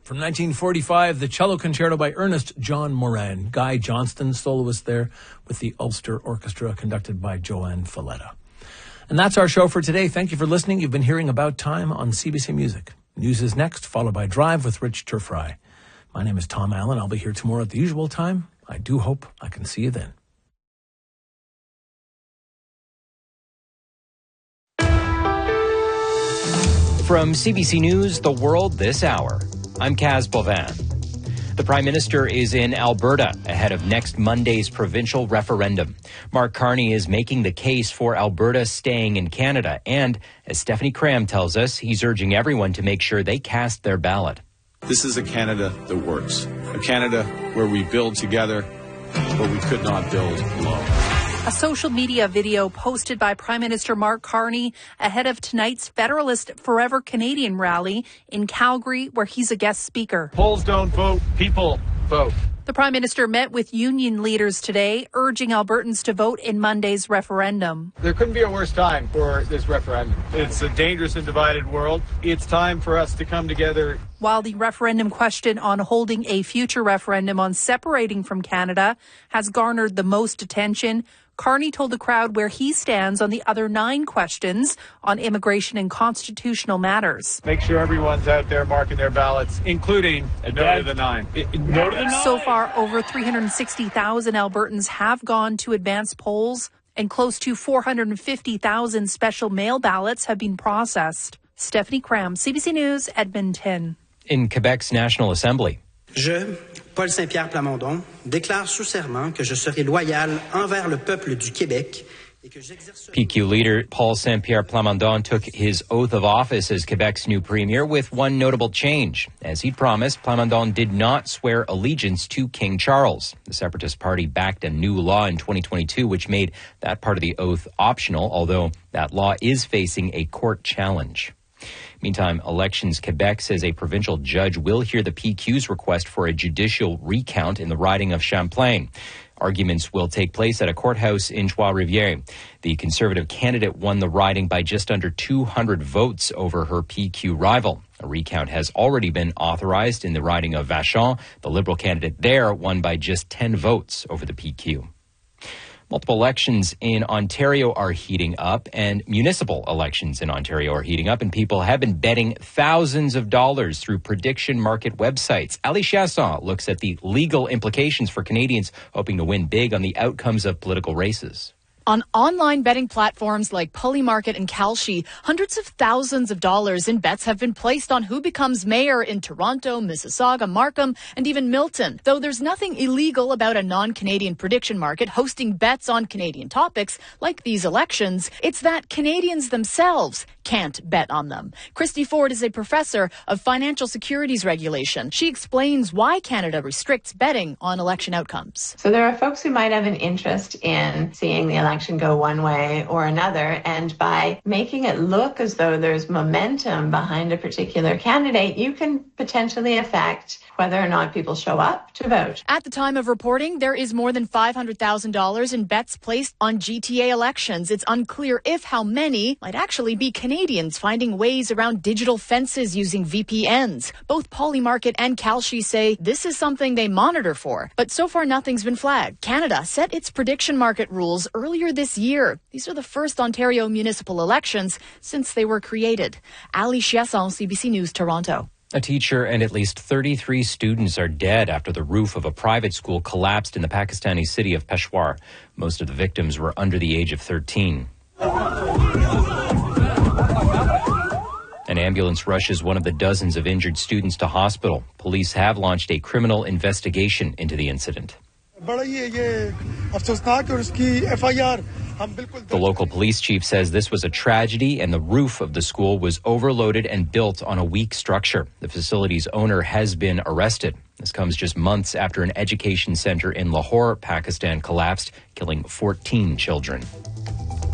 From 1945, the cello concerto by Ernest John Moran. Guy Johnston, soloist there, with the Ulster Orchestra, conducted by Joanne Falletta. And that's our show for today. Thank you for listening. You've been hearing About Time on CBC Music. News is next, followed by Drive with Rich Turfry. My name is Tom Allen. I'll be here tomorrow at the usual time. I do hope I can see you then. From CBC News, The World This Hour, I'm Kaz Bovan. The Prime Minister is in Alberta ahead of next Monday's provincial referendum. Mark Carney is making the case for Alberta staying in Canada. And as Stephanie Cram tells us, he's urging everyone to make sure they cast their ballot. This is a Canada that works. A Canada where we build together, but we could not build alone. A social media video posted by Prime Minister Mark Carney ahead of tonight's Federalist Forever Canadian rally in Calgary, where he's a guest speaker. Polls don't vote, people vote. The Prime Minister met with union leaders today, urging Albertans to vote in Monday's referendum. There couldn't be a worse time for this referendum. It's a dangerous and divided world. It's time for us to come together. While the referendum question on holding a future referendum on separating from Canada has garnered the most attention, Carney told the crowd where he stands on the other 9 questions on immigration and constitutional matters. Make sure everyone's out there marking their ballots, including no to the 9. No to the 9. So far, over 360,000 Albertans have gone to advance polls, and close to 450,000 special mail ballots have been processed. Stephanie Cram, CBC News, Edmonton. In Quebec's National Assembly. Je, Paul Saint-Pierre Plamondon, déclare sous serment que je serai loyal envers le peuple du Québec. PQ leader Paul Saint-Pierre Plamondon took his oath of office as Quebec's new premier with one notable change. As he promised, Plamondon did not swear allegiance to King Charles. The Separatist Party backed a new law in 2022 which made that part of the oath optional, although that law is facing a court challenge. Meantime, Elections Quebec says a provincial judge will hear the PQ's request for a judicial recount in the riding of Champlain. Arguments will take place at a courthouse in Trois-Rivières. The Conservative candidate won the riding by just under 200 votes over her PQ rival. A recount has already been authorized in the riding of Vachon. The Liberal candidate there won by just 10 votes over the PQ. Multiple elections in Ontario are heating up, and municipal elections in Ontario are heating up, and people have been betting thousands of dollars through prediction market websites. Ali Chasson looks at the legal implications for Canadians hoping to win big on the outcomes of political races. On online betting platforms like Polymarket and Kalshi, hundreds of thousands of dollars in bets have been placed on who becomes mayor in Toronto, Mississauga, Markham, and even Milton. Though there's nothing illegal about a non-Canadian prediction market hosting bets on Canadian topics like these elections, it's that Canadians themselves can't bet on them. Christy Ford is a professor of financial securities regulation. She explains why Canada restricts betting on election outcomes. So there are folks who might have an interest in seeing the election go one way or another, and by making it look as though there's momentum behind a particular candidate, you can potentially affect whether or not people show up to vote. At the time of reporting, there is more than $500,000 in bets placed on GTA elections. It's unclear if how many might actually be Canadians finding ways around digital fences using VPNs. Both Polymarket and Kalshi say this is something they monitor for, but so far nothing's been flagged. Canada set its prediction market rules earlier this year. These are the first Ontario municipal elections since they were created. Ali Chiasson, CBC News, Toronto. A teacher and at least 33 students are dead after the roof of a private school collapsed in the Pakistani city of Peshawar. Most of the victims were under the age of 13. An ambulance rushes one of the dozens of injured students to hospital. Police have launched a criminal investigation into the incident. The local police chief says this was a tragedy and the roof of the school was overloaded and built on a weak structure. The facility's owner has been arrested. This comes just months after an education center in Lahore, Pakistan collapsed, killing 14 children.